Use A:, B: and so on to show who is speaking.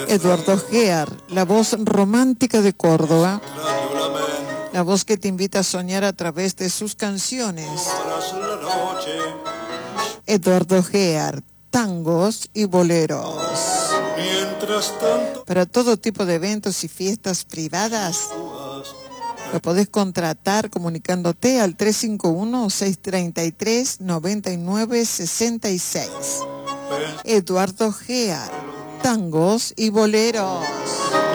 A: Eduardo Gear, la voz romántica de Córdoba. La voz que te invita a soñar a través de sus canciones. Eduardo Gear, tangos y boleros. Para todo tipo de eventos y fiestas privadas, lo podés contratar comunicándote al 351-633-9966. Eduardo Gear, tangos y boleros.